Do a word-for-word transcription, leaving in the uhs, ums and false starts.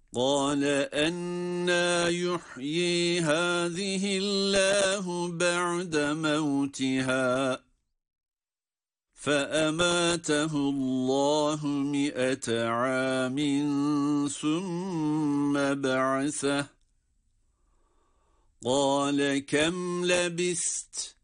قال أنى يحيي هذه الله بعد موتها فأماته الله مئة عام ثم بعثه قال كم لبثت